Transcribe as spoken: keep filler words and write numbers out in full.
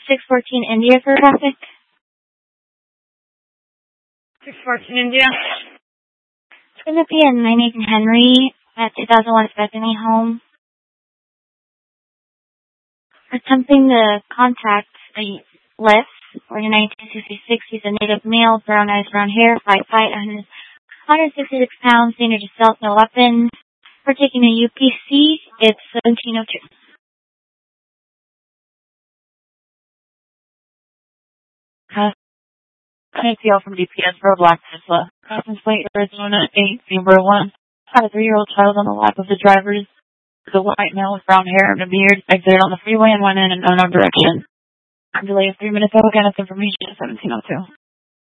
six fourteen India for traffic. six fourteen India. It's going to be a nine eight Henry at two thousand one Bethany home. Attempting to contact the list for your nineteen sixty-six. He's a native male, brown eyes, brown hair, five five, one hundred sixty-six pounds, danger to self, no weapons. For taking a U P C, it's seventeen oh two. Uh, K P L from D P S for a black Tesla. License plate Arizona eight zero one. Had a three-year-old child on the lap of the driver's. The white male with brown hair and a beard exited on the freeway and went in an unknown direction. Delay of three minutes. I'll get its information at seventeen oh two.